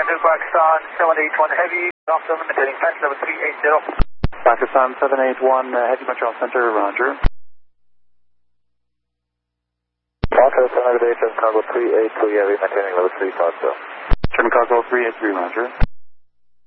Pakistan 781 Heavy, after maintaining flight level 380. Pakistan 781 Heavy Montreal Center, roger. Montreal Center, Cargo 383 Heavy, maintaining level 350. German Cargo 383, roger.